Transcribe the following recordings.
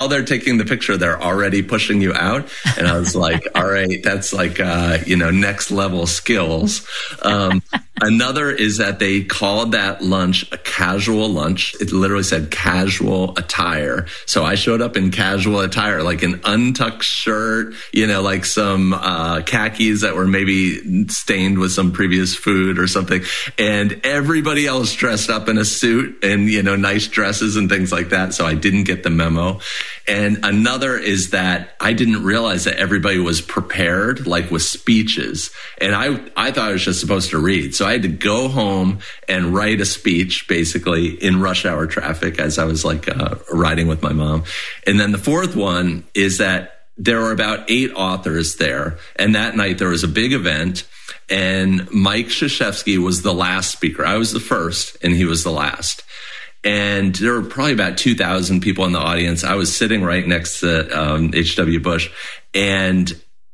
while they're taking the picture, they're already pushing you out. And I was like, all right, that's like, next level skills. Another is that they called that lunch a casual lunch. It literally said casual attire. So I showed up in casual attire, like an untucked shirt, like some khakis that were maybe stained with some previous food or something. And everybody else dressed up in a suit and, nice dresses and things like that. So I didn't get the memo. And another is that I didn't realize that everybody was prepared, like with speeches. And I thought I was just supposed to read. So I had to go home and write a speech, basically in rush hour traffic as I was riding with my mom. And then the fourth one is that there were about 8 authors there. And that night there was a big event. And Mike Krzyzewski was the last speaker. I was the first and he was the last. And there were probably about 2,000 people in the audience. I was sitting right next to H.W. Bush. And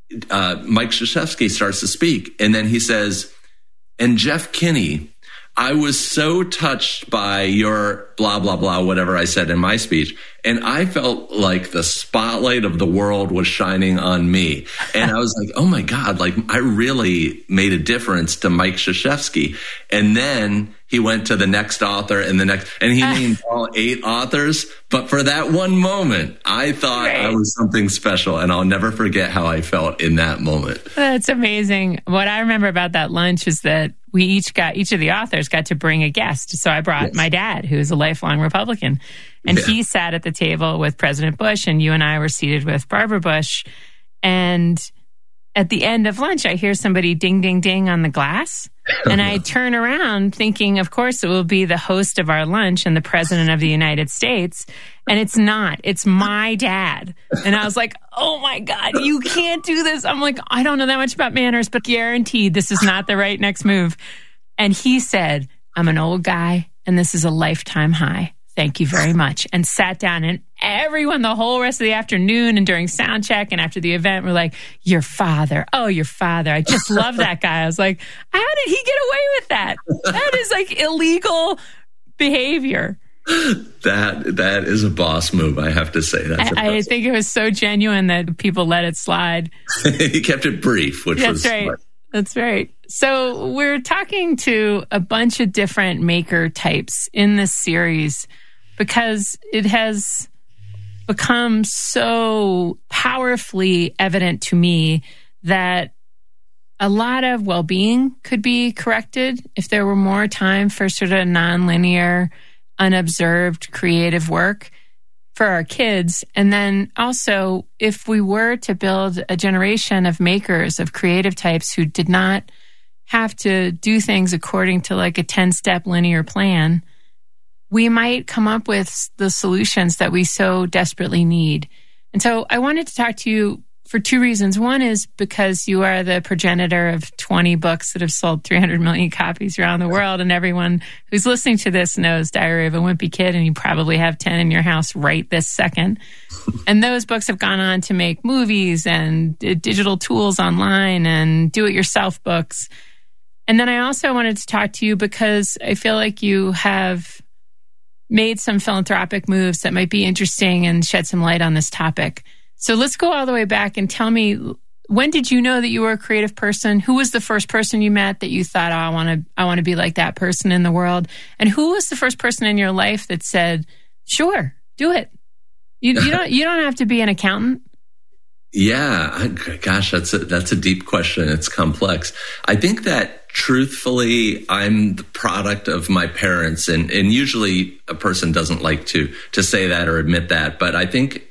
Mike Krzyzewski starts to speak. And then he says, and Jeff Kinney, I was so touched by your blah, blah, blah, whatever I said in my speech. And I felt like the spotlight of the world was shining on me. And I was like, oh my God, I really made a difference to Mike Krzyzewski. And then he went to the next author and the next, and he named all 8 authors. But for that one moment, I thought I was something special. And I'll never forget how I felt in that moment. That's amazing. What I remember about that lunch is that each of the authors got to bring a guest. So I brought my dad, who is a lifelong Republican. And he sat at the table with President Bush, and you and I were seated with Barbara Bush. And at the end of lunch, I hear somebody ding, ding, ding on the glass. And I turn around thinking, of course, it will be the host of our lunch and the President of the United States. And it's not. It's my dad. And I was like, oh my God, you can't do this. I'm like, I don't know that much about manners, but guaranteed this is not the right next move. And he said, I'm an old guy, and this is a lifetime high. Thank you very much. And sat down, and everyone the whole rest of the afternoon and during sound check and after the event were like, your father. Oh, your father. I just love that guy. I was like, how did he get away with that? That is like illegal behavior. That is a boss move, I have to say. I think it was so genuine that people let it slide. He kept it brief, which was right. Smart. That's right. So we're talking to a bunch of different maker types in this series because it has become so powerfully evident to me that a lot of well-being could be corrected if there were more time for sort of nonlinear, unobserved creative work for our kids. And then also, if we were to build a generation of makers, of creative types who did not have to do things according to like a 10-step linear plan, we might come up with the solutions that we so desperately need. And so I wanted to talk to you for 2 reasons. One is because you are the progenitor of 20 books that have sold 300 million copies around the world, and everyone who's listening to this knows Diary of a Wimpy Kid, and you probably have 10 in your house right this second. And those books have gone on to make movies and digital tools online and do-it-yourself books. And then I also wanted to talk to you because I feel like you have made some philanthropic moves that might be interesting and shed some light on this topic. So let's go all the way back and tell me, when did you know that you were a creative person? Who was the first person you met that you thought, oh, I want to be like that person in the world? And who was the first person in your life that said, sure, do it? You don't have to be an accountant. Yeah, gosh, that's a deep question. It's complex. I think that truthfully, I'm the product of my parents, and usually a person doesn't like to say that or admit that, but I think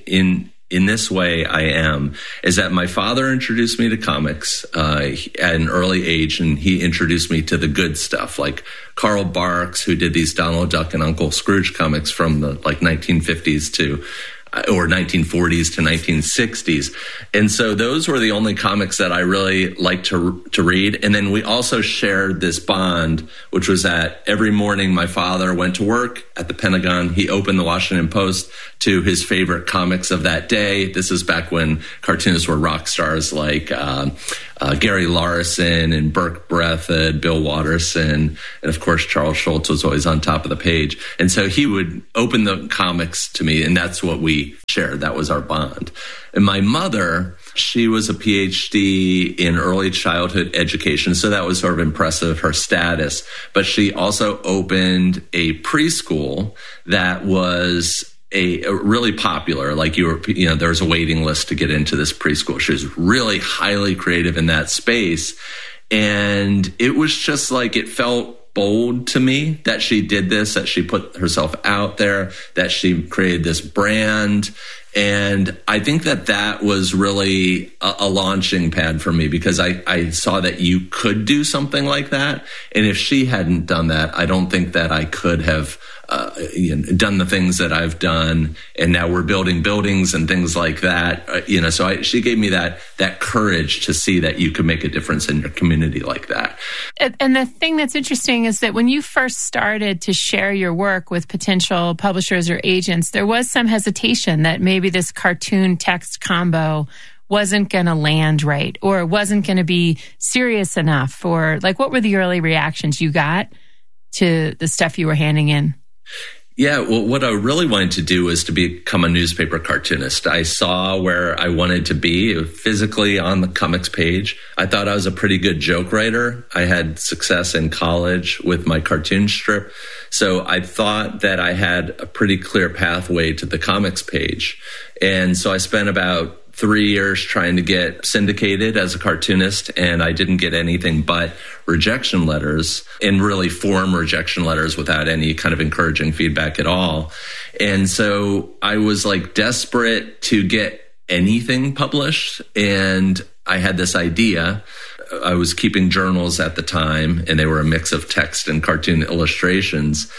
in this way I am, is that my father introduced me to comics at an early age, and he introduced me to the good stuff, like Carl Barks, who did these Donald Duck and Uncle Scrooge comics from the 1950s or 1940s to 1960s. And so those were the only comics that I really liked to read. And then we also shared this bond, which was that every morning my father went to work at the Pentagon. He opened the Washington Post to his favorite comics of that day. This is back when cartoonists were rock stars like Gary Larson and Burke Breathed, Bill Watterson, and of course, Charles Schulz was always on top of the page. And so he would open the comics to me, and that's what we shared. That was our bond. And my mother, she was a PhD in early childhood education, so that was sort of impressive, her status. But she also opened a preschool that was a really popular, like there was a waiting list to get into this preschool. She was really highly creative in that space. And it was just like, it felt bold to me that she did this, that she put herself out there, that she created this brand. And I think that was really a launching pad for me, because I saw that you could do something like that. And if she hadn't done that, I don't think that I could have done the things that I've done. And now we're building buildings and things like that. So she gave me that courage to see that you could make a difference in your community like that. And the thing that's interesting is that when you first started to share your work with potential publishers or agents, there was some hesitation that maybe this cartoon text combo wasn't going to land right, or wasn't going to be serious enough, or like, what were the early reactions you got to the stuff you were handing in? Yeah, well, what I really wanted to do was to become a newspaper cartoonist. I saw where I wanted to be physically on the comics page. I thought I was a pretty good joke writer. I had success in college with my cartoon strip. So I thought that I had a pretty clear pathway to the comics page. And so I spent about 3 years trying to get syndicated as a cartoonist, and I didn't get anything but rejection letters, and really form rejection letters without any kind of encouraging feedback at all. And so I was like desperate to get anything published, and I had this idea. I was keeping journals at the time, and they were a mix of text and cartoon illustrations.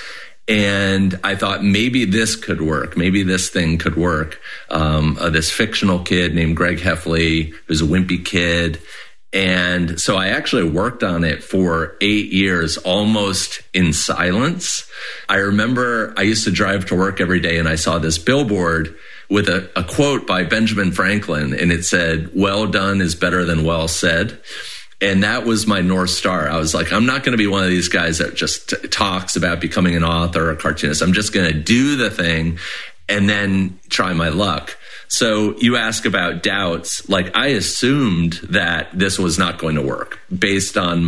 And I thought maybe this could work. Maybe this thing could work. This fictional kid named Greg Heffley, who's a wimpy kid. And so I actually worked on it for 8 years, almost in silence. I remember I used to drive to work every day, and I saw this billboard with a quote by Benjamin Franklin, and it said, "Well done is better than well said." And that was my North Star. I was like, I'm not going to be one of these guys that just talks about becoming an author or a cartoonist. I'm just going to do the thing and then try my luck. So you ask about doubts. Like, I assumed that this was not going to work based on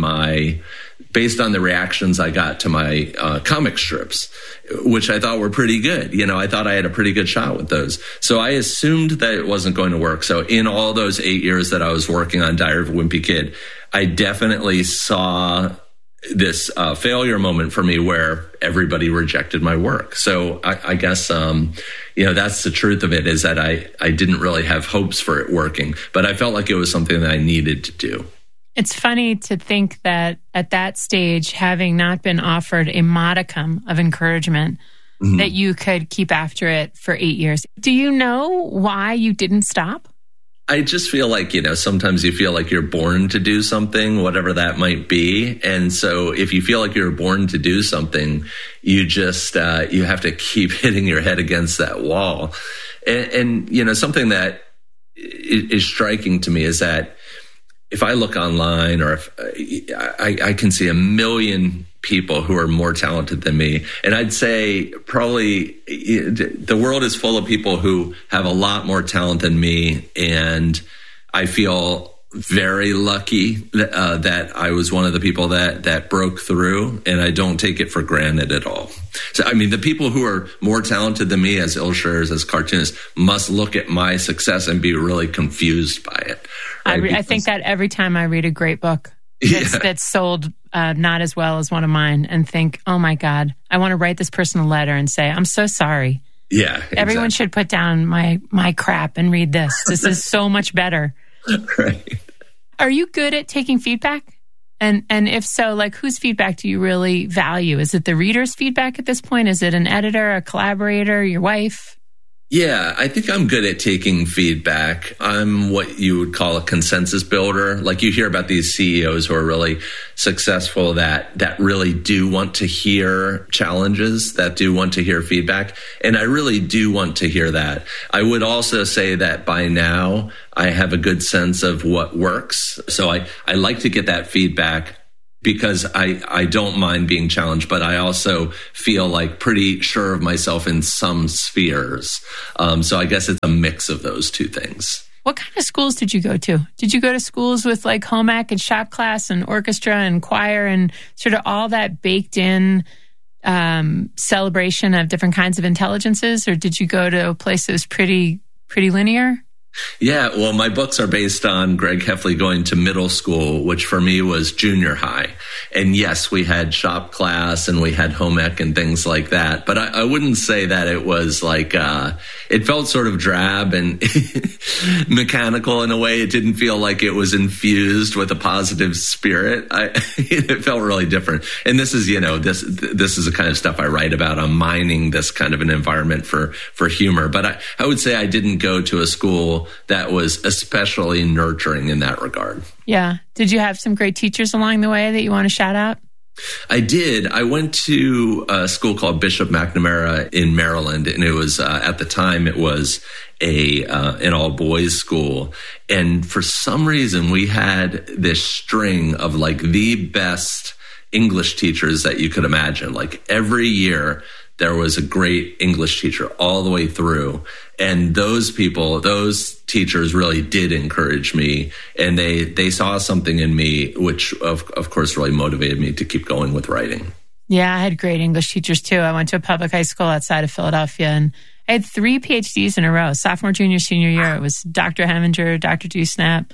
the reactions I got to my comic strips, which I thought were pretty good. I thought I had a pretty good shot with those. So I assumed that it wasn't going to work. So in all those 8 years that I was working on Diary of a Wimpy Kid, I definitely saw this failure moment for me where everybody rejected my work. So I guess, that's the truth of it, is that I didn't really have hopes for it working, but I felt like it was something that I needed to do. It's funny to think that at that stage, having not been offered a modicum of encouragement, that you could keep after it for 8 years. Do you know why you didn't stop? I just feel like, sometimes you feel like you're born to do something, whatever that might be. And so if you feel like you're born to do something, you just, you have to keep hitting your head against that wall. And something that is striking to me is that if I look online, or if I can see a million people who are more talented than me, and I'd say probably the world is full of people who have a lot more talent than me, and I feel very lucky that I was one of the people that broke through, and I don't take it for granted at all. So, the people who are more talented than me as illustrators, as cartoonists, must look at my success and be really confused by it. Right? I think that every time I read a great book that's sold not as well as one of mine, and think, oh my God, I want to write this person a letter and say, I'm so sorry. Yeah, exactly. Everyone should put down my crap and read this. This is so much better. Right. Are you good at taking feedback? And if so, like, whose feedback do you really value? Is it the reader's feedback at this point? Is it an editor, a collaborator, your wife? Yeah, I think I'm good at taking feedback. I'm what you would call a consensus builder. Like you hear about these CEOs who are really successful that really do want to hear challenges, that do want to hear feedback. And I really do want to hear that. I would also say that by now I have a good sense of what works. So I like to get that feedback, because I don't mind being challenged, but I also feel like pretty sure of myself in some spheres. So I guess it's a mix of those two things. What kind of schools did you go to? Did you go to schools with like home ec and shop class and orchestra and choir and sort of all that baked in celebration of different kinds of intelligences? Or did you go to a place that was pretty linear? Yeah, well, my books are based on Greg Heffley going to middle school, which for me was junior high. And yes, we had shop class and we had home ec and things like that. But I wouldn't say that it was like, it felt sort of drab and mechanical in a way. It didn't feel like it was infused with a positive spirit. It felt really different. And this is, this is the kind of stuff I write about. I'm mining this kind of an environment for humor. But I would say I didn't go to a school that was especially nurturing in that regard. Yeah. Did you have some great teachers along the way that you want to shout out? I did. I went to a school called Bishop McNamara in Maryland, and it was at the time it was an all boys school. And for some reason, we had this string of like the best English teachers that you could imagine. Like every year, there was a great English teacher all the way through. And those teachers really did encourage me. And they saw something in me, which of course really motivated me to keep going with writing. Yeah, I had great English teachers too. I went to a public high school outside of Philadelphia, and I had 3 PhDs in a row, sophomore, junior, senior year. It was Dr. Heminger, Dr. Dewsnap.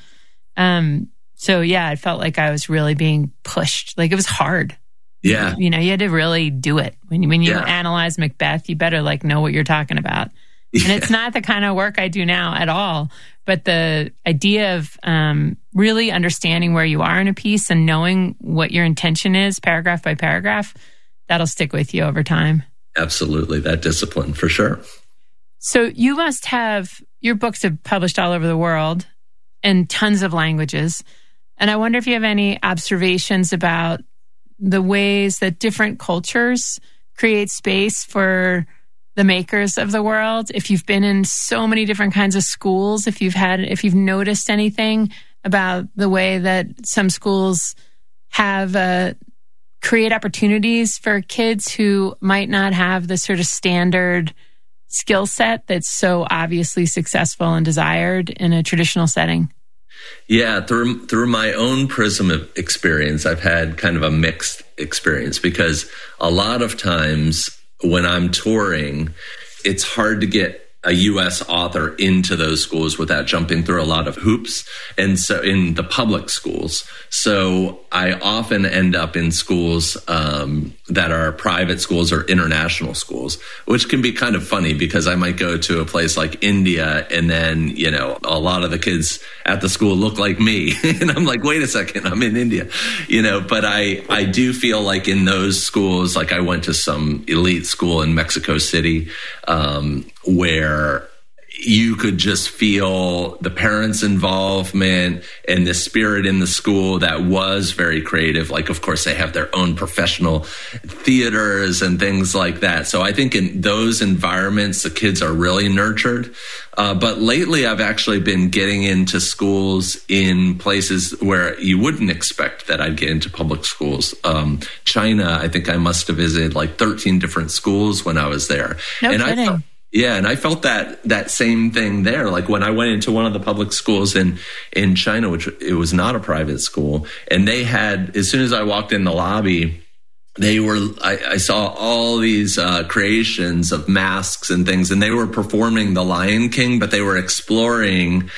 So yeah, I felt like I was really being pushed. Like it was hard. Yeah. You had to really do it. When you analyze Macbeth, you better like know what you're talking about. And it's not the kind of work I do now at all. But the idea of really understanding where you are in a piece and knowing what your intention is, paragraph by paragraph, that'll stick with you over time. Absolutely. That discipline, for sure. So you must have, your books have published all over the world in tons of languages. And I wonder if you have any observations about the ways that different cultures create space for the makers of the world. If you've been in so many different kinds of schools, if you've noticed anything about the way that some schools have create opportunities for kids who might not have the sort of standard skill set that's so obviously successful and desired in a traditional setting. Yeah, through my own prism of experience, I've had kind of a mixed experience, because a lot of times when I'm touring, it's hard to get a U.S. author into those schools without jumping through a lot of hoops. And so in the public schools, so I often end up in schools that are private schools or international schools, which can be kind of funny because I might go to a place like India and then, a lot of the kids at the school look like me. And I'm like, wait a second, I'm in India, but I do feel like in those schools, like I went to some elite school in Mexico City, where you could just feel the parents' involvement and the spirit in the school that was very creative. Like, of course, they have their own professional theaters and things like that. So I think in those environments, the kids are really nurtured. But lately, I've actually been getting into schools in places where you wouldn't expect that I'd get into public schools. China, I think I must have visited like 13 different schools when I was there. No kidding. And I felt that same thing there. Like when I went into one of the public schools in China, which it was not a private school, and they had, as soon as I walked in the lobby, I saw all these creations of masks and things, and they were performing The Lion King, but they were exploring,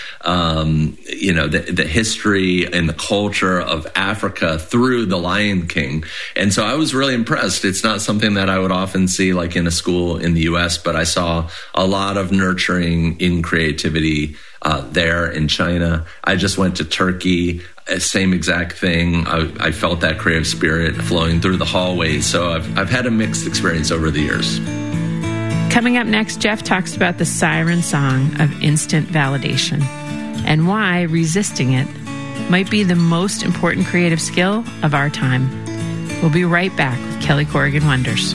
the history and the culture of Africa through The Lion King. And so I was really impressed. It's not something that I would often see like in a school in the US, but I saw a lot of nurturing in creativity there in China. I just went to Turkey. Same exact thing. I felt that creative spirit flowing through the hallways. So I've had a mixed experience over the years. Coming up next, Jeff talks about the siren song of instant validation and why resisting it might be the most important creative skill of our time. We'll be right back with Kelly Corrigan Wonders.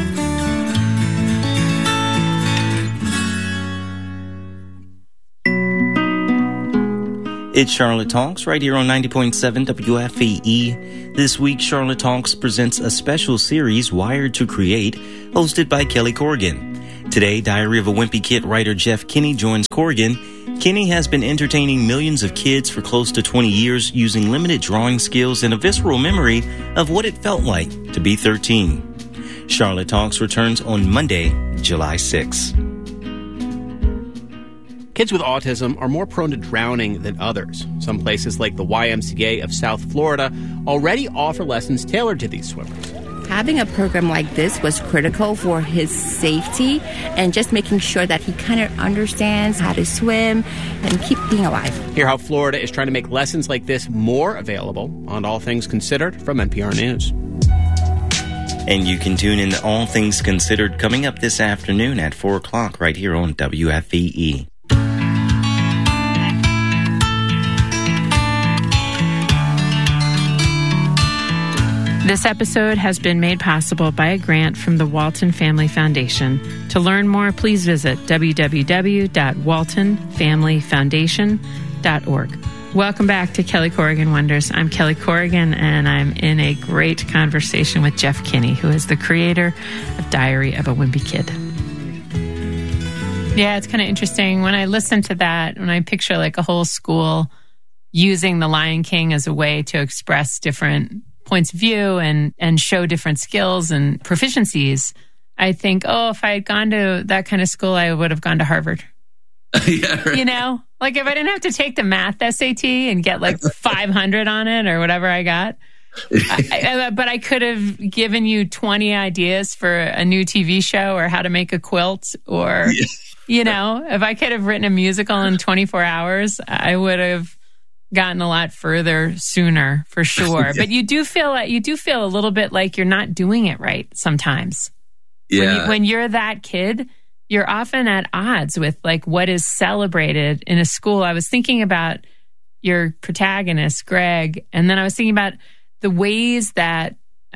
It's Charlotte Talks right here on 90.7 WFAE. This week, Charlotte Talks presents a special series, Wired to Create, hosted by Kelly Corrigan. Today, Diary of a Wimpy Kid writer Jeff Kinney joins Corrigan. Kinney has been entertaining millions of kids for close to 20 years using limited drawing skills and a visceral memory of what it felt like to be 13. Charlotte Talks returns on Monday, July 6th. Kids with autism are more prone to drowning than others. Some places like the YMCA of South Florida already offer lessons tailored to these swimmers. Having a program like this was critical for his safety and just making sure that he kind of understands how to swim and keep being alive. Hear how Florida is trying to make lessons like this more available on All Things Considered from NPR News. And you can tune in to All Things Considered coming up this afternoon at 4 o'clock right here on WFAE. This episode has been made possible by a grant from the Walton Family Foundation. To learn more, please visit www.waltonfamilyfoundation.org. Welcome back to Kelly Corrigan Wonders. I'm Kelly Corrigan, and I'm in a great conversation with Jeff Kinney, who is the creator of Diary of a Wimpy Kid. Yeah, it's kind of interesting. When I listen to that, when I picture like a whole school using The Lion King as a way to express different points of view and show different skills and proficiencies, I think, if I had gone to that kind of school, I would have gone to Harvard. Yeah, right. You know, like if I didn't have to take the math SAT and get like 500 on it or whatever I got, but I could have given you 20 ideas for a new TV show or how to make a quilt or, you know, if I could have written a musical in 24 hours, I would have gotten a lot further sooner for sure. But you do feel a little bit like you're not doing it right sometimes. Yeah. When you're that kid, you're often at odds with like what is celebrated in a school. I was thinking about your protagonist, Greg, and then I was thinking about the ways that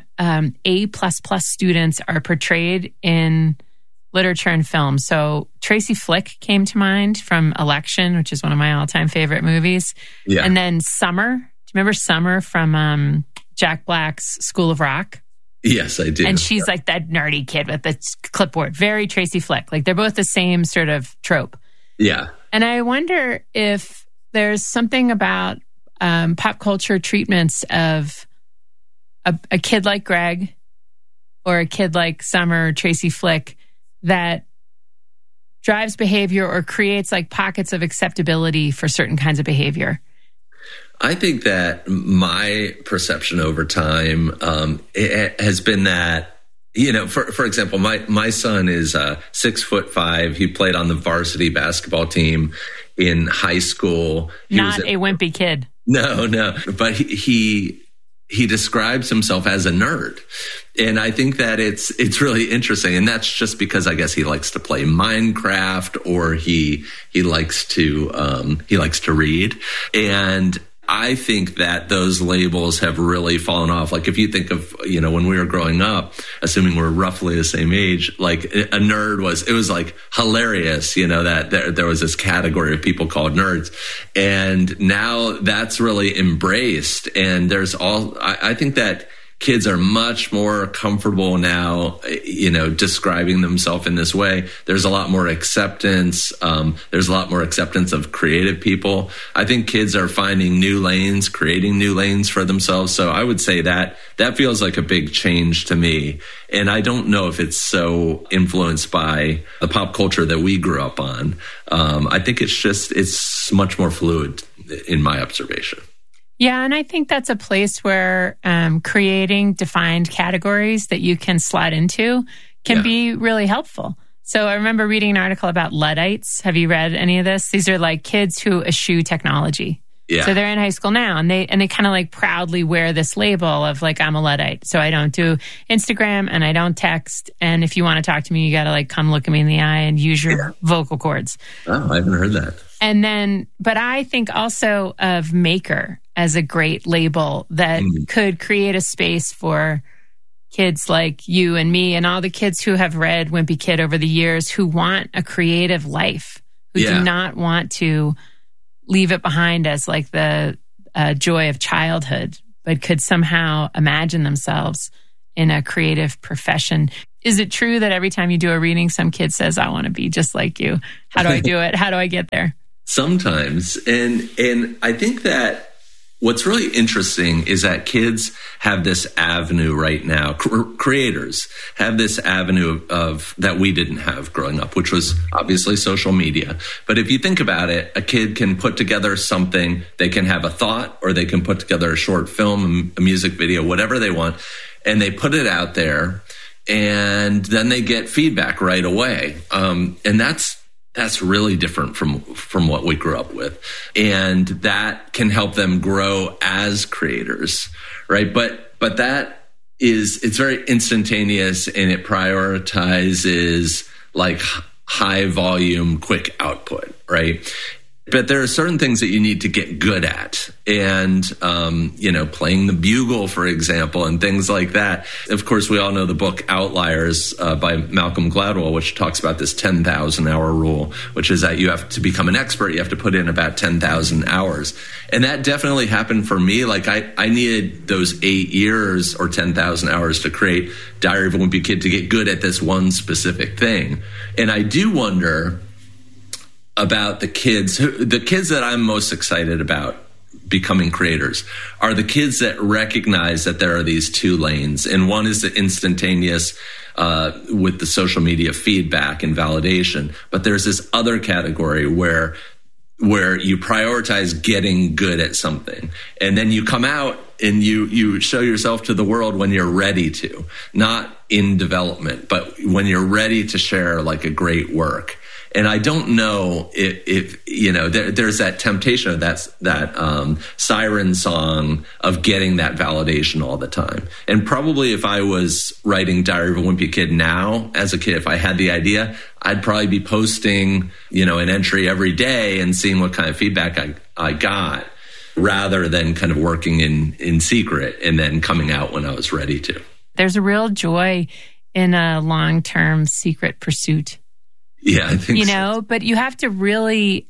A++ students are portrayed in literature and film. So Tracy Flick came to mind from Election, which is one of my all-time favorite movies. Yeah. And then Summer. Do you remember Summer from Jack Black's School of Rock? Yes, I do. And she's like that nerdy kid with the clipboard. Very Tracy Flick. Like they're both the same sort of trope. Yeah. And I wonder if there's something about pop culture treatments of a kid like Greg or a kid like Summer or Tracy Flick that drives behavior or creates like pockets of acceptability for certain kinds of behavior. I think that my perception over time it has been that, you know, for example, my son is 6'5". He played on the varsity basketball team in high school. Not a wimpy kid. No, but he describes himself as a nerd. And I think that it's really interesting. And that's just because I guess he likes to play Minecraft or he likes to read. And I think that those labels have really fallen off. Like if you think of, you know, when we were growing up, assuming we're roughly the same age, like a nerd it was like hilarious, you know, that there was this category of people called nerds. And now that's really embraced. And I think that kids are much more comfortable now, you know, describing themselves in this way. There's a lot more acceptance. There's a lot more acceptance of creative people. I think kids are finding new lanes, creating new lanes for themselves. So I would say that feels like a big change to me. And I don't know if it's so influenced by the pop culture that we grew up on. I think it's much more fluid in my observation. Yeah, and I think that's a place where creating defined categories that you can slot into can be really helpful. So I remember reading an article about Luddites. Have you read any of this? These are like kids who eschew technology. Yeah. So they're in high school now, and they kind of like proudly wear this label of like, I'm a Luddite. So I don't do Instagram and I don't text. And if you want to talk to me, you got to like come look at me in the eye and use your vocal cords. Oh, I haven't heard that. And then, but I think also of Maker as a great label that could create a space for kids like you and me and all the kids who have read Wimpy Kid over the years who want a creative life, who do not want to leave it behind as like the joy of childhood, but could somehow imagine themselves in a creative profession. Is it true that every time you do a reading, some kid says, I want to be just like you? How do I do it? How do I get there? Sometimes. And I think that what's really interesting is that kids have this avenue right now. Creators have this avenue of that we didn't have growing up, which was obviously social media. But if you think about it, a kid can put together something. They can have a thought, or they can put together a short film, a music video, whatever they want, and they put it out there, and then they get feedback right away. And that's really different from what we grew up with. And that can help them grow as creators, right? But it's very instantaneous, and it prioritizes like high volume, quick output, right? But there are certain things that you need to get good at. And, playing the bugle, for example, and things like that. Of course, we all know the book Outliers by Malcolm Gladwell, which talks about this 10,000 hour rule, which is that you have to become an expert. You have to put in about 10,000 hours. And that definitely happened for me. Like I needed those 8 years or 10,000 hours to create Diary of a Wimpy Kid to get good at this one specific thing. And I do wonder about the kids that I'm most excited about becoming creators are the kids that recognize that there are these two lanes. And one is the instantaneous with the social media feedback and validation. But there's this other category where you prioritize getting good at something. And then you come out and you show yourself to the world when you're ready to, not in development, but when you're ready to share like a great work. And I don't know if there's that temptation of that siren song of getting that validation all the time. And probably if I was writing Diary of a Wimpy Kid now as a kid, if I had the idea, I'd probably be posting, an entry every day and seeing what kind of feedback I got, rather than kind of working in secret and then coming out when I was ready to. There's a real joy in a long-term secret pursuit. Yeah, I think so. But you have to really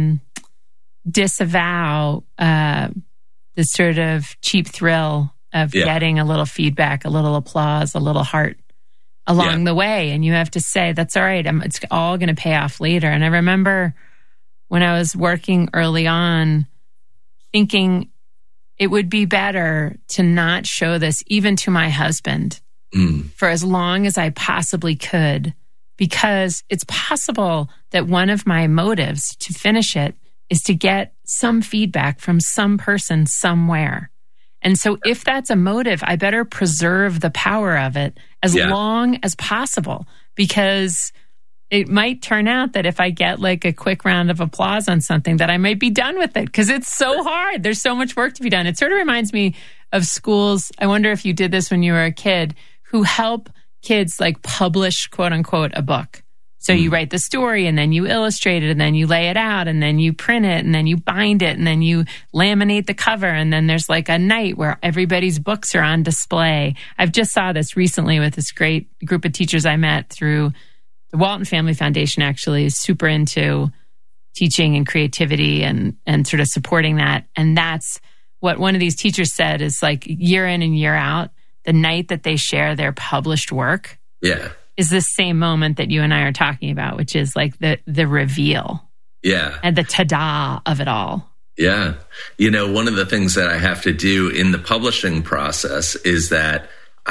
disavow the sort of cheap thrill of getting a little feedback, a little applause, a little heart along the way. And you have to say, that's all right. It's all going to pay off later. And I remember when I was working early on thinking it would be better to not show this even to my husband for as long as I possibly could. Because it's possible that one of my motives to finish it is to get some feedback from some person somewhere. And so if that's a motive, I better preserve the power of it as long as possible, because it might turn out that if I get like a quick round of applause on something, that I might be done with it because it's so hard. There's so much work to be done. It sort of reminds me of schools. I wonder if you did this when you were a kid, who help kids like publish, quote unquote, a book. So you write the story and then you illustrate it and then you lay it out and then you print it and then you bind it and then you laminate the cover. And then there's like a night where everybody's books are on display. I've just saw this recently with this great group of teachers I met through the Walton Family Foundation, actually is super into teaching and creativity and sort of supporting that. And that's what one of these teachers said is like year in and year out, the night that they share their published work is the same moment that you and I are talking about, which is like the reveal. Yeah. And the ta-da of it all. Yeah. One of the things that I have to do in the publishing process is that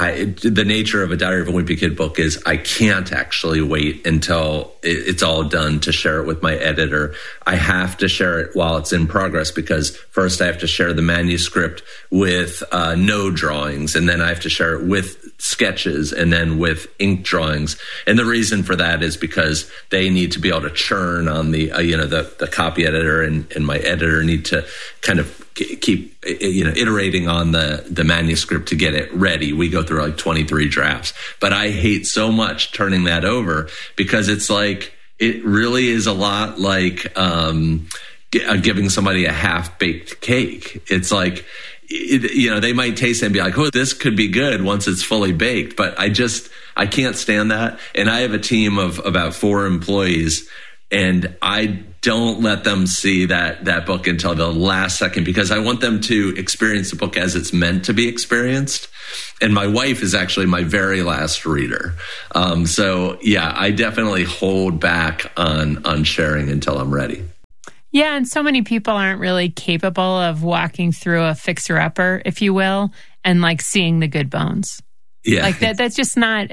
the nature of a Diary of a Wimpy Kid book is I can't actually wait until it's all done to share it with my editor. I have to share it while it's in progress, because first I have to share the manuscript with no drawings, and then I have to share it with sketches and then with ink drawings. And the reason for that is because they need to be able to churn on the copy editor and my editor need to kind of keep iterating on the manuscript to get it ready. We go through like 23 drafts, but I hate so much turning that over, because it's like, it really is a lot like giving somebody a half-baked cake. It's like, they might taste it and be like, oh, this could be good once it's fully baked, but I can't stand that. And I have a team of about 4 employees, and I don't let them see that book until the last second, because I want them to experience the book as it's meant to be experienced. And my wife is actually my very last reader. So yeah, I definitely hold back on sharing until I'm ready. Yeah, and so many people aren't really capable of walking through a fixer-upper, if you will, and like seeing the good bones. Yeah, like that's not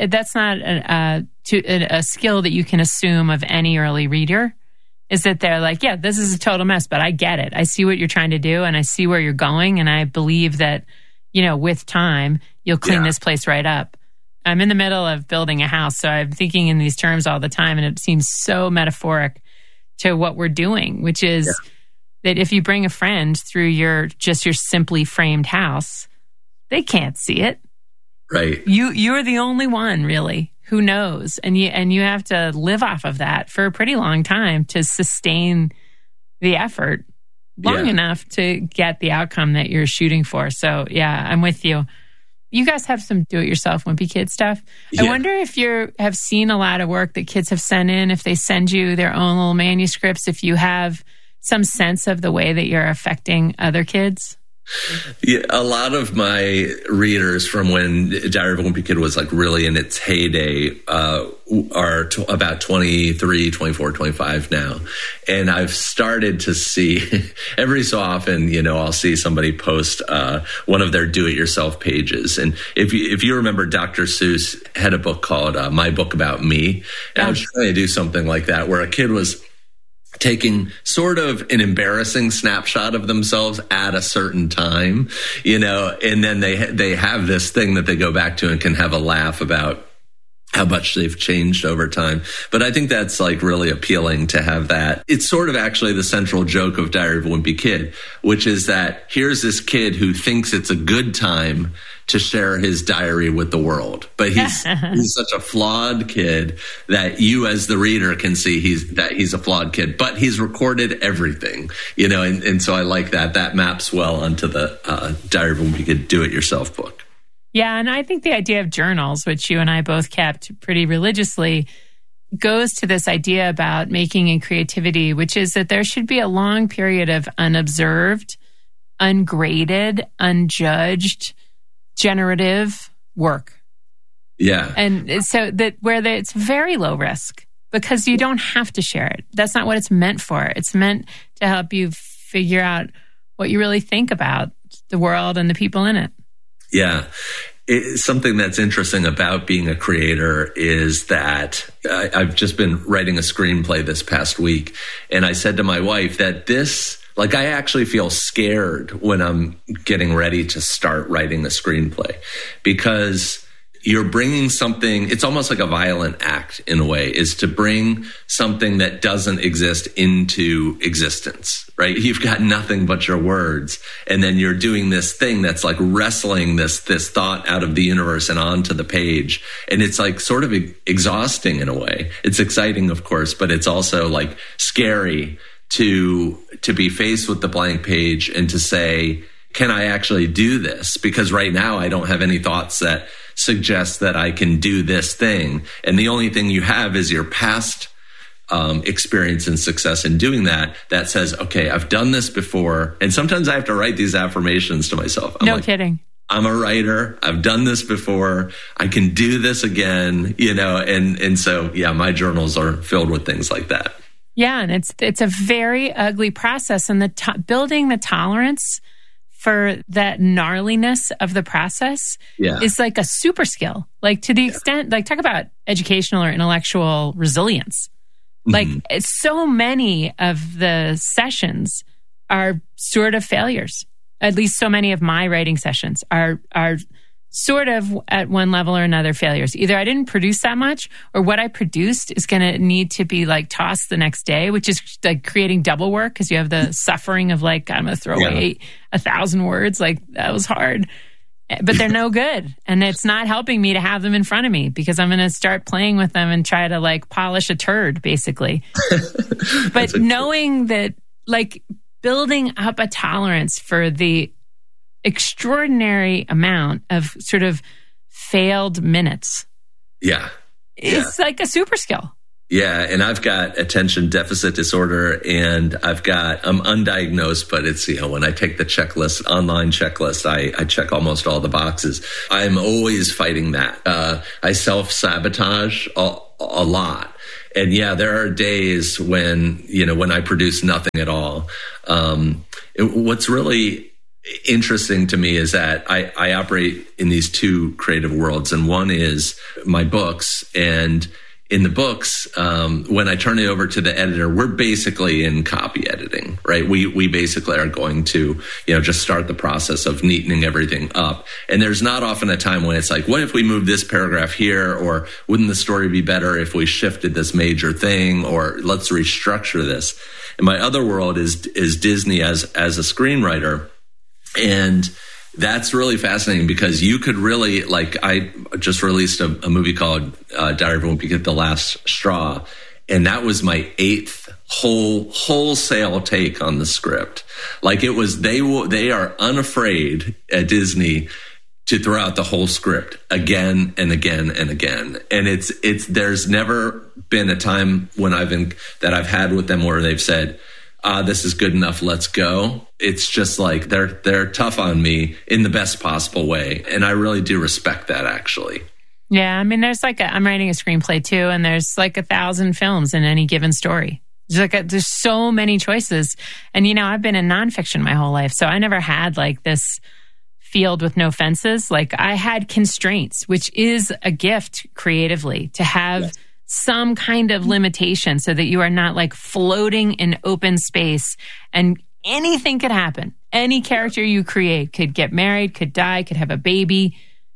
a skill that you can assume of any early reader. Is that they're like, yeah, this is a total mess, but I get it. I see what you're trying to do, and I see where you're going, and I believe that, with time, you'll clean this place right up. I'm in the middle of building a house, so I'm thinking in these terms all the time, and it seems so metaphoric to what we're doing, which is that if you bring a friend through your simply framed house, they can't see it. Right. You're the only one really who knows, and you have to live off of that for a pretty long time to sustain the effort long enough to get the outcome that you're shooting for. So yeah, I'm with you. You guys have some do-it-yourself Wimpy Kid stuff. Yeah. I wonder if you have seen a lot of work that kids have sent in, if they send you their own little manuscripts, if you have some sense of the way that you're affecting other kids. Yeah, a lot of my readers from when Diary of a Wimpy Kid was like really in its heyday are about 23, 24, 25 now. And I've started to see every so often, I'll see somebody post one of their do-it-yourself pages. And if you remember, Dr. Seuss had a book called My Book About Me. And I was trying to do something like that, where a kid was taking sort of an embarrassing snapshot of themselves at a certain time, and then they have this thing that they go back to and can have a laugh about how much they've changed over time. But I think that's like really appealing to have that. It's sort of actually the central joke of Diary of a Wimpy Kid, which is that here's this kid who thinks it's a good time to share his diary with the world. But he's such a flawed kid that you as the reader can see he's a flawed kid, but he's recorded everything, and so I like that. That maps well onto the Diary of a Wimpy Kid do-it-yourself book. Yeah, and I think the idea of journals, which you and I both kept pretty religiously, goes to this idea about making and creativity, which is that there should be a long period of unobserved, ungraded, unjudged, generative work. Yeah. And so it's very low risk, because you don't have to share it. That's not what it's meant for. It's meant to help you figure out what you really think about the world and the people in it. Yeah. Something that's interesting about being a creator is that I've just been writing a screenplay this past week, and I said to my wife that I actually feel scared when I'm getting ready to start writing a screenplay, because you're bringing something, it's almost like a violent act in a way, is to bring something that doesn't exist into existence, right? You've got nothing but your words, and then you're doing this thing that's like wrestling this thought out of the universe and onto the page. And it's like sort of exhausting in a way. It's exciting, of course, but it's also like scary to be faced with the blank page and to say, can I actually do this? Because right now I don't have any thoughts that suggest that I can do this thing. And the only thing you have is your past experience and success in doing that says, okay, I've done this before. And sometimes I have to write these affirmations to myself. No kidding. I'm a writer. I've done this before. I can do this again, and so, yeah, my journals are filled with things like that. Yeah, and it's a very ugly process, and building the tolerance for that gnarliness of the process is like a super skill. Like to the extent, like talk about educational or intellectual resilience. Like so many of the sessions are sort of failures. At least so many of my writing sessions are sort of at one level or another failures. Either I didn't produce that much, or what I produced is going to need to be like tossed the next day, which is like creating double work because you have the suffering of like, I'm going to throw away 1,000 words. Like that was hard, but they're no good. And it's not helping me to have them in front of me because I'm going to start playing with them and try to like polish a turd basically. But knowing that, like building up a tolerance for the extraordinary amount of sort of failed minutes. It's like a super skill. Yeah. And I've got attention deficit disorder and I'm undiagnosed, but it's, when I take the checklist, online checklist, I check almost all the boxes. I'm always fighting that. I self-sabotage a lot. And there are days when I produce nothing at all. What's really interesting to me is that I operate in these two creative worlds, and one is my books. And in the books, when I turn it over to the editor, we're basically in copy editing, right? We basically are going to, just start the process of neatening everything up. And there's not often a time when it's like, what if we move this paragraph here? Or wouldn't the story be better if we shifted this major thing? Or let's restructure this. And my other world is Disney as a screenwriter. And that's really fascinating because you could really, like, I just released a movie called Diary of a Wimpy Kid: The Last Straw. And that was my 8th wholesale take on the script. Like it was, they are unafraid at Disney to throw out the whole script again and again and again. And there's never been a time when I've had with them where they've said, this is good enough, let's go. It's just like they're tough on me in the best possible way. And I really do respect that, actually. Yeah, I mean, there's I'm writing a screenplay too, and there's like 1,000 films in any given story. There's so many choices. And, I've been in nonfiction my whole life, so I never had like this field with no fences. Like I had constraints, which is a gift creatively to have some kind of limitation so that you are not like floating in open space and anything could happen. Any character you create could get married, could die, could have a baby.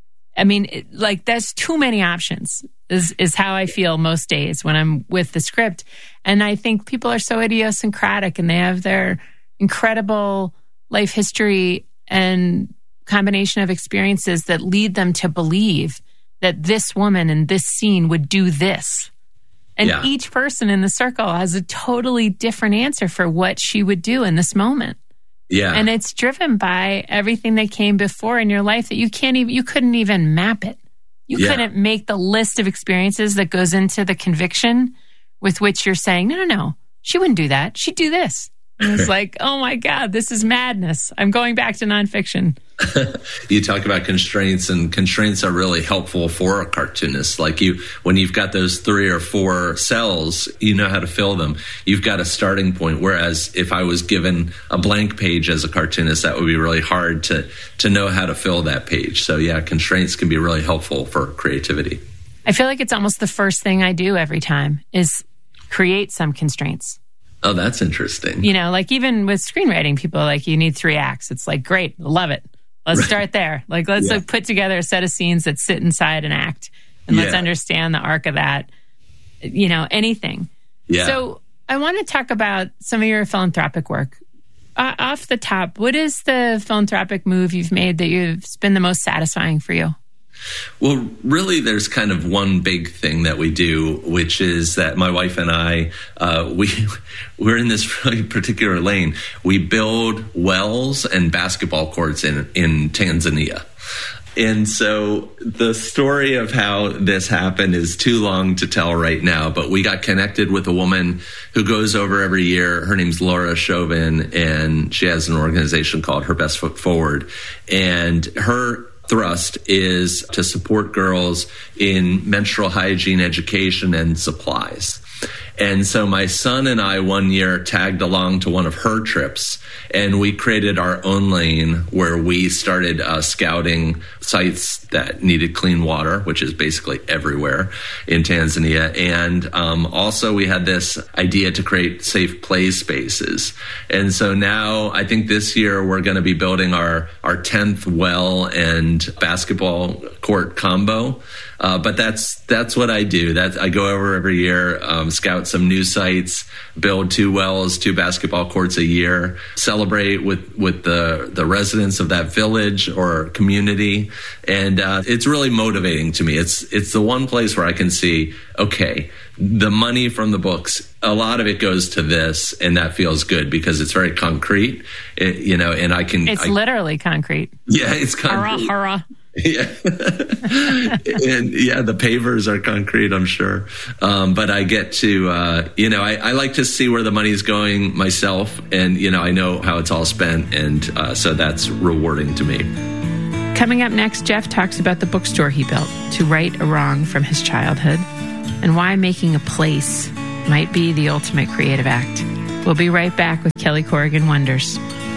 I mean, there's too many options is how I feel most days when I'm with the script. And I think people are so idiosyncratic and they have their incredible life history and combination of experiences that lead them to believe that this woman in this scene would do this. And each person in the circle has a totally different answer for what she would do in this moment. Yeah. And it's driven by everything that came before in your life that you couldn't even map it. You couldn't make the list of experiences that goes into the conviction with which you're saying, no, she wouldn't do that. She'd do this. And it's like, oh my God, this is madness. I'm going back to nonfiction. You talk about constraints, and constraints are really helpful for a cartoonist. Like when you've got those 3 or 4 cells, you know how to fill them. You've got a starting point. Whereas if I was given a blank page as a cartoonist, that would be really hard to know how to fill that page. So constraints can be really helpful for creativity. I feel like it's almost the first thing I do every time is create some constraints. Oh, that's interesting. Like even with screenwriting, people are like, you need 3 acts. It's like, great, love it. Let's start there. Like, let's put together a set of scenes that sit inside an act and let's understand the arc of that, anything. Yeah. So I want to talk about some of your philanthropic work. Off the top, what is the philanthropic move you've made that has been the most satisfying for you? Well, really, there's kind of one big thing that we do, which is that my wife and I, we're in this really particular lane. We build wells and basketball courts in Tanzania. And so the story of how this happened is too long to tell right now, but we got connected with a woman who goes over every year. Her name's Laura Chauvin, and she has an organization called Her Best Foot Forward. And her thrust is to support girls in menstrual hygiene education and supplies. And so my son and I one year tagged along to one of her trips, and we created our own lane where we started scouting sites that needed clean water, which is basically everywhere in Tanzania. And also we had this idea to create safe play spaces. And so now I think this year we're going to be building our 10th well and basketball court combo. But that's what I do. I go over every year, scout some new sites, build 2 wells, 2 basketball courts a year, celebrate with the residents of that village or community. And it's really motivating to me. It's the one place where I can see, okay, the money from the books, a lot of it goes to this, and that feels good because it's very concrete, and I can... It's literally concrete. Yeah, it's concrete. Hurrah. Yeah. And the pavers are concrete, I'm sure. But I get to, I like to see where the money's going myself. And, I know how it's all spent. And so that's rewarding to me. Coming up next, Jeff talks about the bookstore he built to right a wrong from his childhood and why making a place might be the ultimate creative act. We'll be right back with Kelly Corrigan Wonders.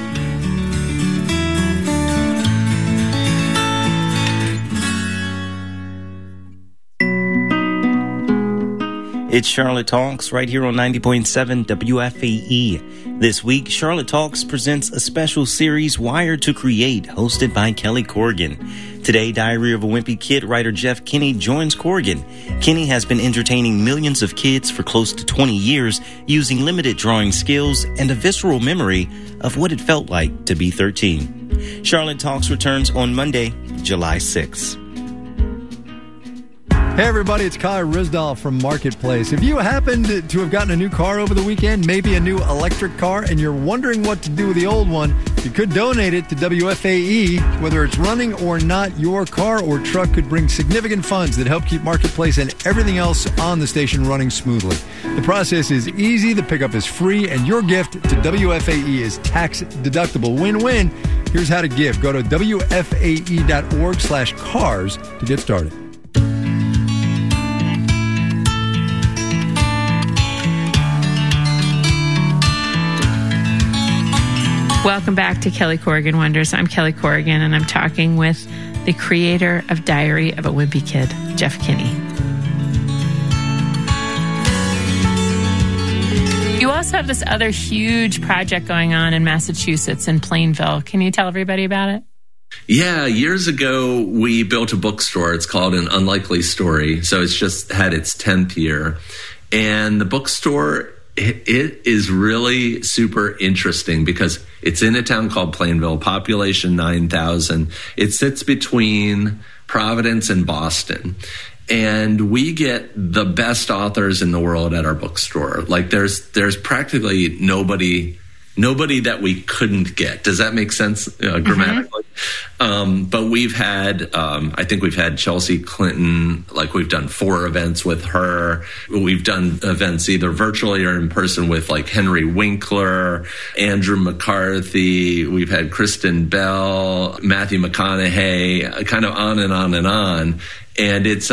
It's Charlotte Talks right here on 90.7 WFAE. This week, Charlotte Talks presents a special series, Wired to Create, hosted by Kelly Corrigan. Today, Diary of a Wimpy Kid writer Jeff Kinney joins Corrigan. Kinney has been entertaining millions of kids for close to 20 years using limited drawing skills and a visceral memory of what it felt like to be 13. Charlotte Talks returns on Monday, July 6th. Hey everybody, it's Kai Risdall from Marketplace. If you happened to have gotten a new car over the weekend, maybe a new electric car, and you're wondering what to do with the old one, you could donate it to WFAE. Whether it's running or not, your car or truck could bring significant funds that help keep Marketplace and everything else on the station running smoothly. The process is easy, the pickup is free, and your gift to WFAE is tax deductible. Win-win. Here's how to give. Go to WFAE.org/cars to get started. Welcome back to Kelly Corrigan Wonders. I'm Kelly Corrigan, and I'm talking with the creator of Diary of a Wimpy Kid, Jeff Kinney. You also have this other huge project going on in Massachusetts, in Plainville. Can you tell everybody about it? Yeah, years ago, we built a bookstore. It's called An Unlikely Story. So it's just had its 10th year. And the bookstore, it is really super interesting because it's in a town called Plainville, population 9,000. It sits between Providence and Boston. And we get the best authors in the world at our bookstore. Like there's practically nobody that we couldn't get. Does that make sense grammatically? But we've had, I think we've had Chelsea Clinton, like we've done 4 events with her. We've done events either virtually or in person with like Henry Winkler, Andrew McCarthy. We've had Kristen Bell, Matthew McConaughey, kind of on and on and on. And it's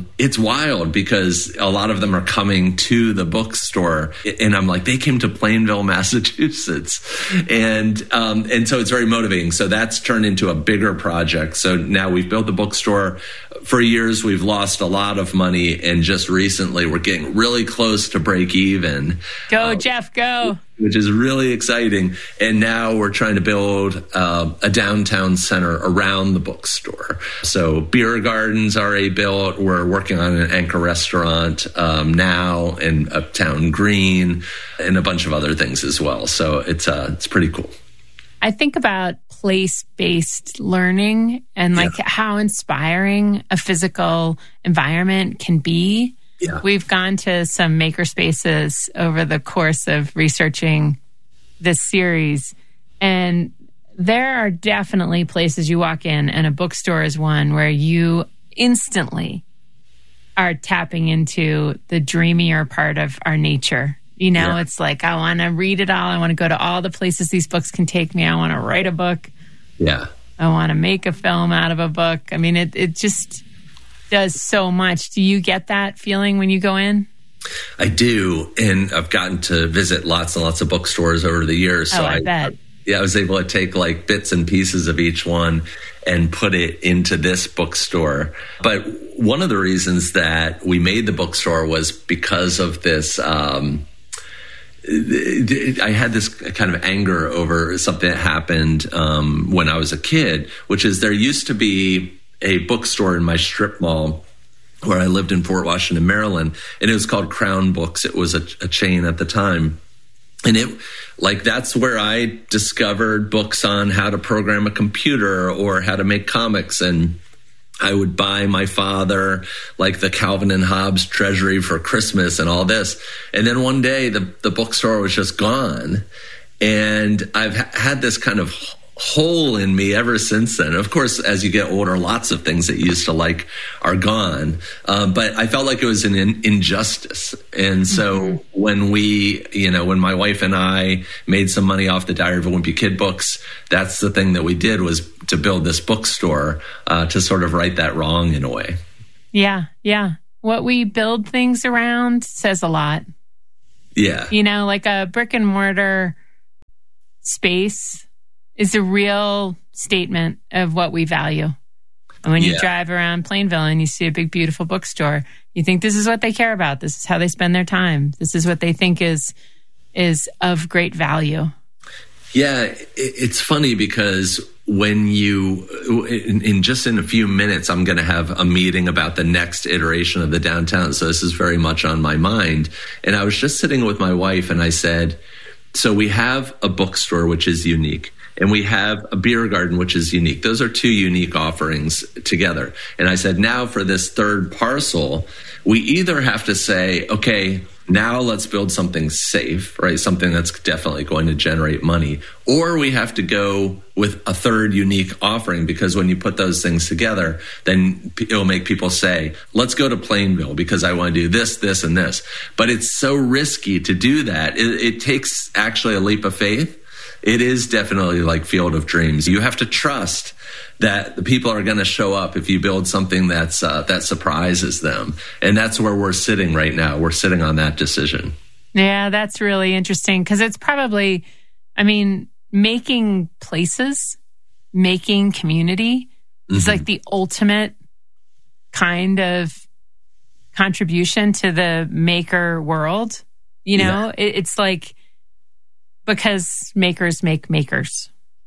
wild because a lot of them are coming to the bookstore, and I'm like, they came to Plainville, Massachusetts, and so it's very motivating. So that's turned into a bigger project. So now we've built the bookstore. For years, we've lost a lot of money, and just recently, we're getting really close to break even. Go, Jeff, go! Which is really exciting. And now we're trying to build a downtown center around the bookstore. So beer gardens are already built. We're working on an anchor restaurant now in Uptown Green and a bunch of other things as well. So it's pretty cool. I think about place-based learning and how inspiring a physical environment can be. Yeah. We've gone to some maker spaces over the course of researching this series, and there are definitely places you walk in, and a bookstore is one where you instantly are tapping into the dreamier part of our nature. It's like, I want to read it all. I want to go to all the places these books can take me. I want to write a book. Yeah. I want to make a film out of a book. I mean, it just does so much. Do you get that feeling when you go in? I do. And I've gotten to visit lots and lots of bookstores over the years. So I bet. I was able to take like bits and pieces of each one and put it into this bookstore. But one of the reasons that we made the bookstore was because of this. I had this kind of anger over something that happened when I was a kid, which is there used to be a bookstore in my strip mall where I lived in Fort Washington, Maryland, and it was called Crown Books. It was a chain at the time. And that's where I discovered books on how to program a computer or how to make comics. And I would buy my father like the Calvin and Hobbes Treasury for Christmas and all this. And then one day the bookstore was just gone. And I've had this kind of hole in me ever since then. Of course, as you get older, lots of things that you used to like are gone. But I felt like it was an injustice. And so when when my wife and I made some money off the Diary of a Wimpy Kid books, that's the thing that we did, was to build this bookstore to sort of right that wrong in a way. Yeah. Yeah. What we build things around says a lot. Yeah. Like a brick and mortar space is a real statement of what we value. And when you drive around Plainville and you see a big, beautiful bookstore, you think this is what they care about. This is how they spend their time. This is what they think is of great value. Yeah, it's funny because when in a few minutes, I'm going to have a meeting about the next iteration of the downtown. So this is very much on my mind. And I was just sitting with my wife and I said, so we have a bookstore, which is unique. And we have a beer garden, which is unique. Those are two unique offerings together. And I said, now for this third parcel, we either have to say, okay, now let's build something safe, right? Something that's definitely going to generate money. Or we have to go with a third unique offering, because when you put those things together, then it'll make people say, let's go to Plainville because I want to do this, this, and this. But it's so risky to do that. It takes actually a leap of faith. It is definitely like Field of Dreams. You have to trust that the people are going to show up if you build something that surprises them. And that's where we're sitting right now. We're sitting on that decision. Yeah, that's really interesting because it's probably, making places, making community is like the ultimate kind of contribution to the maker world. It's like, because makers make makers.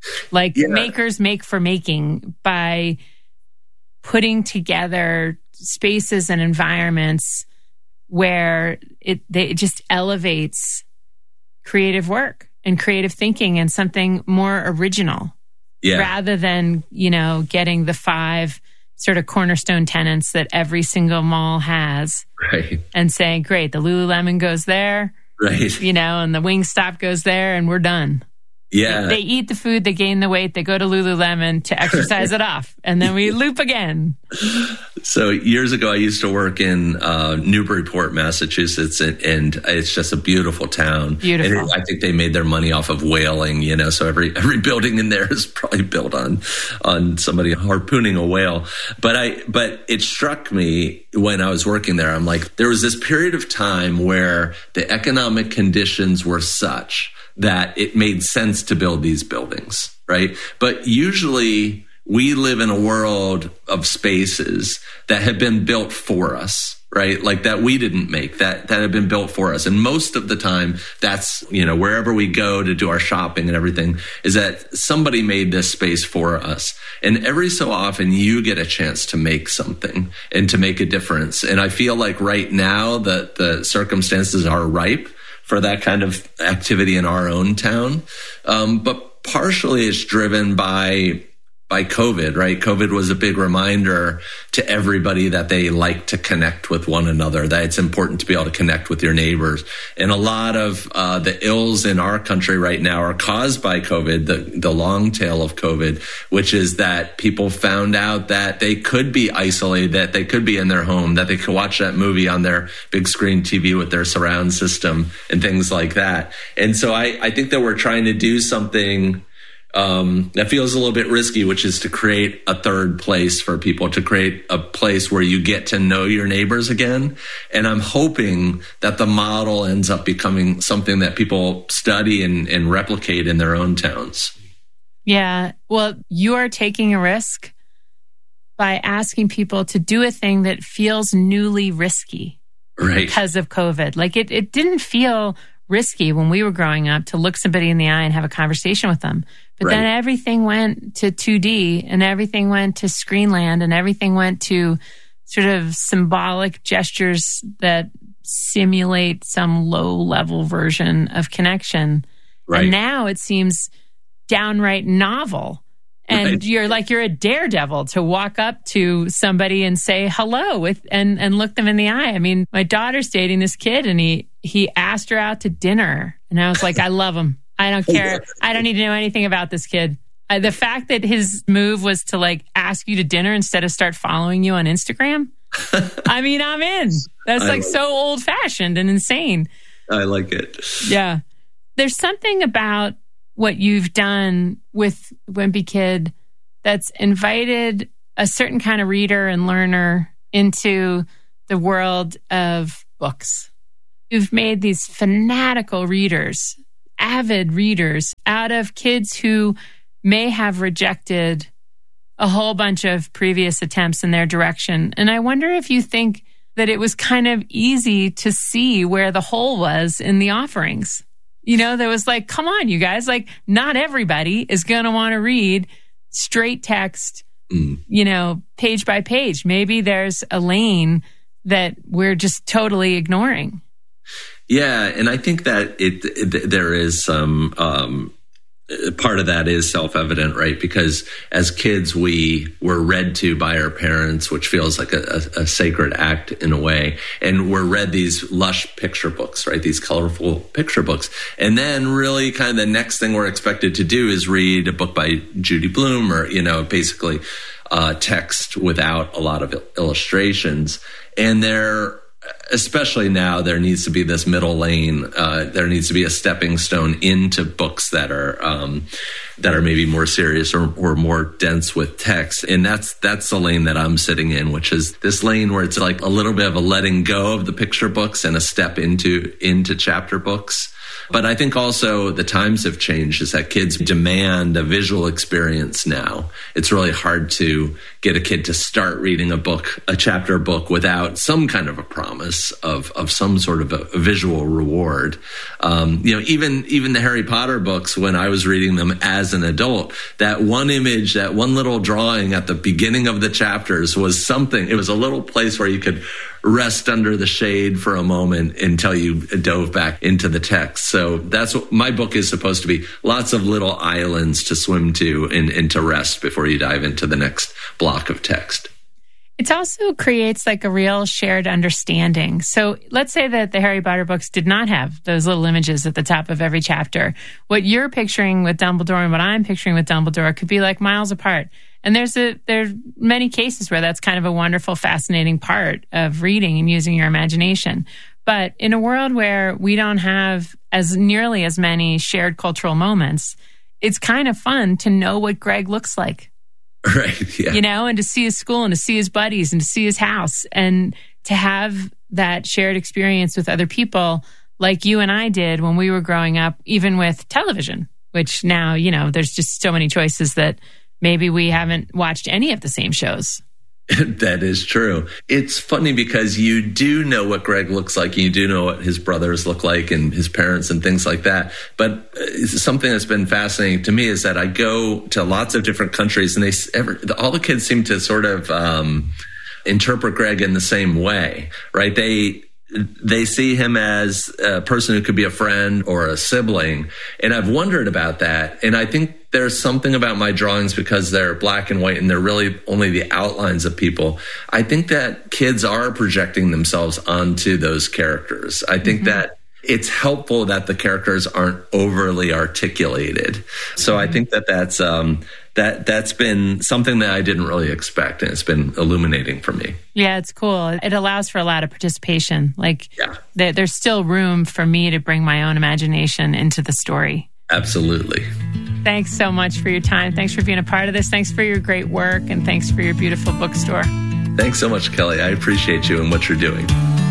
Makers make for making by putting together spaces and environments where it just elevates creative work and creative thinking and something more original. Yeah. Rather than, getting the 5 sort of cornerstone tenants that every single mall has. Right. And saying, great, the Lululemon goes there. Right. And the Wingstop goes there and we're done. Yeah. They eat the food, they gain the weight, they go to Lululemon to exercise it off. And then we loop again. So years ago, I used to work in Newburyport, Massachusetts, and it's just a beautiful town. Beautiful. And I think they made their money off of whaling, so every building in there is probably built on somebody harpooning a whale. But it struck me when I was working there, I'm like, there was this period of time where the economic conditions were such that it made sense to build these buildings, right? But usually we live in a world of spaces that have been built for us, right? Like that we didn't make, that have been built for us. And most of the time, that's, wherever we go to do our shopping and everything, is that somebody made this space for us. And every so often you get a chance to make something and to make a difference. And I feel like right now that the circumstances are ripe for that kind of activity in our own town. But partially it's driven by COVID, right? COVID was a big reminder to everybody that they like to connect with one another, that it's important to be able to connect with your neighbors. And a lot of the ills in our country right now are caused by COVID, the long tail of COVID, which is that people found out that they could be isolated, that they could be in their home, that they could watch that movie on their big screen TV with their surround system and things like that. And so I think that we're trying to do something that feels a little bit risky, which is to create a third place for people, to create a place where you get to know your neighbors again. And I'm hoping that the model ends up becoming something that people study and replicate in their own towns. Yeah. Well, you are taking a risk by asking people to do a thing that feels newly risky. Right. Because of COVID. Like it didn't feel risky when we were growing up to look somebody in the eye and have a conversation with them. But then everything went to 2D and everything went to Screenland and everything went to sort of symbolic gestures that simulate some low-level version of connection. Right. And now it seems downright novel. And you're a daredevil to walk up to somebody and say hello and look them in the eye. I mean, my daughter's dating this kid and he asked her out to dinner. And I was like, I love him. I don't care. I don't need to know anything about this kid. The fact that his move was to like ask you to dinner instead of start following you on Instagram. I mean, I'm in. That's like so old fashioned and insane. I like it. Yeah. There's something about what you've done with Wimpy Kid that's invited a certain kind of reader and learner into the world of books. You've made these fanatical readers, avid readers, out of kids who may have rejected a whole bunch of previous attempts in their direction. And I wonder if you think that it was kind of easy to see where the hole was in the offerings. You know, there was like, come on, you guys, like not everybody is going to want to read straight text, you know, page by page. Maybe there's a lane that we're just totally ignoring. Yeah. And I think that there is some, part of that is self-evident, right? Because as kids, we were read to by our parents, which feels like a sacred act in a way. And we're read these lush picture books, right? These colorful picture books. And then really kind of the next thing we're expected to do is read a book by Judy Blume or, you know, basically text without a lot of illustrations. And especially now, there needs to be this middle lane. There needs to be a stepping stone into books that are maybe more serious or more dense with text. And that's the lane that I'm sitting in, which is this lane where it's like a little bit of a letting go of the picture books and a step into chapter books. But I think also the times have changed, is that kids demand a visual experience now. It's really hard to get a kid to start reading a chapter book without some kind of a promise of some sort of a visual reward. You know, even the Harry Potter books, when I was reading them as an adult, that one image, that one little drawing at the beginning of the chapters was something. It was a little place where you could rest under the shade for a moment until you dove back into the text. So that's what my book is supposed to be. Lots of little islands to swim to and to rest before you dive into the next block of text. It also creates like a real shared understanding. So let's say that the Harry Potter books did not have those little images at the top of every chapter. What you're picturing with Dumbledore and what I'm picturing with Dumbledore could be like miles apart. And there's many cases where that's kind of a wonderful, fascinating part of reading and using your imagination. But in a world where we don't have as nearly as many shared cultural moments, it's kind of fun to know what Greg looks like. Right. Yeah. You know, and to see his school and to see his buddies and to see his house and to have that shared experience with other people like you and I did when we were growing up, even with television, which now, you know, there's just so many choices that maybe we haven't watched any of the same shows. That is true. It's funny because you do know what Greg looks like. And you do know what his brothers look like and his parents and things like that. But something that's been fascinating to me is that I go to lots of different countries and all the kids seem to sort of interpret Greg in the same way, right? They see him as a person who could be a friend or a sibling. And I've wondered about that. And I think there's something about my drawings, because they're black and white and they're really only the outlines of people. I think that kids are projecting themselves onto those characters. I think that it's helpful that the characters aren't overly articulated. So I think that's been something that I didn't really expect, and it's been illuminating for me. Yeah, it's cool. It allows for a lot of participation. Like, there's still room for me to bring my own imagination into the story. Absolutely. Thanks so much for your time. Thanks for being a part of this. Thanks for your great work, and thanks for your beautiful bookstore. Thanks so much, Kelly. I appreciate you and what you're doing.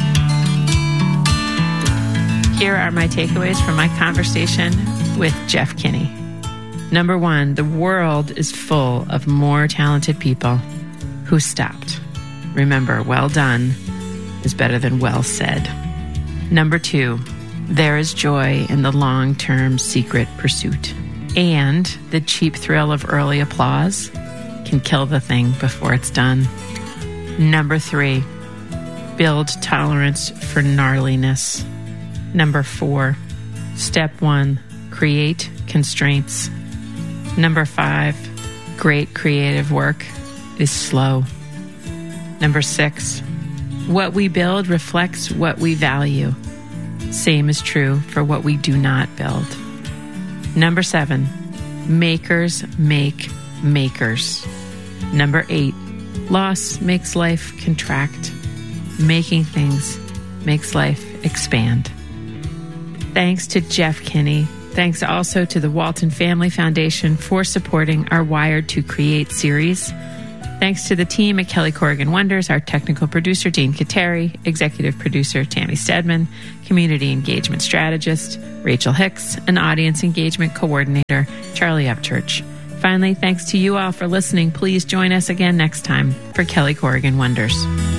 Here are my takeaways from my conversation with Jeff Kinney. Number 1, the world is full of more talented people who stopped. Remember, well done is better than well said. Number 2, there is joy in the long-term secret pursuit. And the cheap thrill of early applause can kill the thing before it's done. Number 3, build tolerance for gnarliness. Number 4, step 1, create constraints. Number 5, great creative work is slow. Number 6, what we build reflects what we value. Same is true for what we do not build. Number 7, makers make makers. Number 8, loss makes life contract. Making things makes life expand. Thanks to Jeff Kinney. Thanks also to the Walton Family Foundation for supporting our Wired to Create series. Thanks to the team at Kelly Corrigan Wonders, our technical producer, Dean Kateri, executive producer, Tammy Stedman, community engagement strategist, Rachel Hicks, and audience engagement coordinator, Charlie Upchurch. Finally, thanks to you all for listening. Please join us again next time for Kelly Corrigan Wonders.